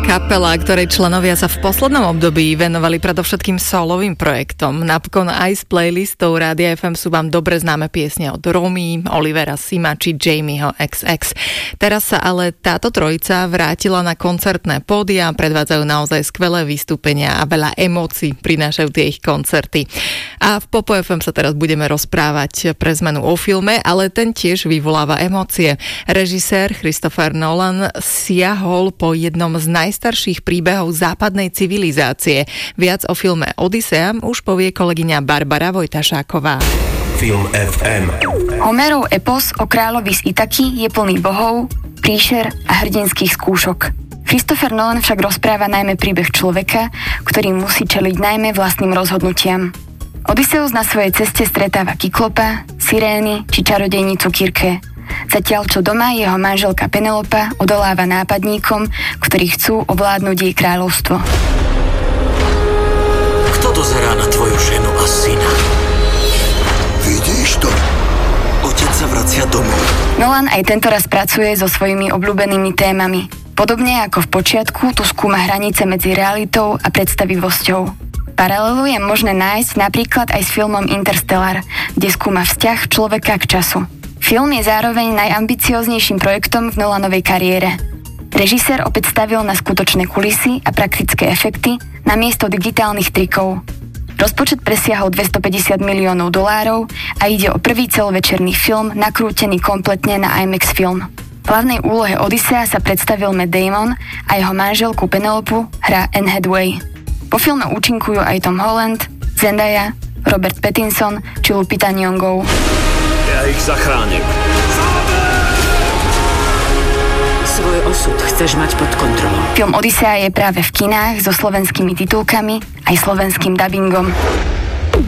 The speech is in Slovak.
Kapela, ktorej členovia sa v poslednom období venovali predovšetkým solovým projektom. Napokon aj s playlistou Rádia FM sú vám dobre známe piesne od Romy, Olivera Sima či Jamieho XX. Teraz sa ale táto trojica vrátila na koncertné pódia, predvádzajú naozaj skvelé vystúpenia a veľa emócií prinášajú tie ich koncerty. A v Popo FM sa teraz budeme rozprávať pre zmenu o filme, ale ten tiež vyvoláva emócie. Režisér Christopher Nolan siahol po jednom z najstarších príbehov západnej civilizácie. Viac o filme Odysea už povie kolegyňa Barbara Vojtašáková. Film FM. Homerov epos o kráľovi z Itaky je plný bohov, príšer a hrdinských skúšok. Christopher Nolan však rozpráva najmä príbeh človeka, ktorý musí čeliť najmä vlastným rozhodnutiam. Odysseus na svojej ceste stretáva Kyklopa, Sirény či čarodejnicu Kirke. Zatiaľ čo doma jeho manželka Penelopa odoláva nápadníkom, ktorí chcú ovládnuť jej kráľovstvo. Kto dozerá na tvoju ženu a syna? Vidíš to? Otec sa vracia domov. Nolan aj tentoraz pracuje so svojimi obľúbenými témami. Podobne ako v počiatku, tu skúma hranice medzi realitou a predstavivosťou. Paralelu je možné nájsť napríklad aj s filmom Interstellar, kde skúma vzťah človeka k času. Film je zároveň najambicioznejším projektom v Nolanovej kariére. Režisér opäť stavil na skutočné kulisy a praktické efekty namiesto digitálnych trikov. Rozpočet presiahol $250 miliónov a ide o prvý celovečerný film nakrútený kompletne na IMAX film. V hlavnej úlohe Odysea sa predstavil Matt Damon a jeho manželku Penelopu hrá Anne Hathaway. Po filme účinkujú aj Tom Holland, Zendaya, Robert Pattinson či Lupita Nyong'o. Ja ich zachránim. Svoj osud chceš mať pod kontrolou. Film Odysea je práve v kinách so slovenskými titulkami aj slovenským dabingom.